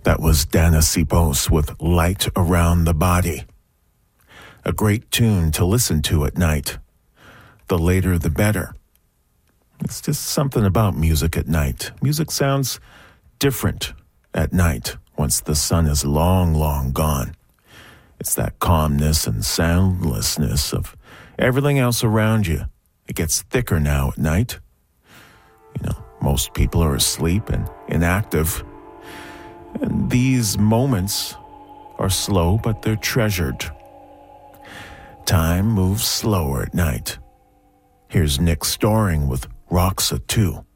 That was Dana Sipos with Light Around the Body. A great tune to listen to at night. The later the better. It's just something about music at night. Music sounds different at night once the sun is long, long gone. It's that calmness and soundlessness of everything else around you. It gets thicker now at night. You know, most people are asleep and inactive. And these moments are slow, but they're treasured. Time moves slower at night. Here's Nick Storing with Roxa 2.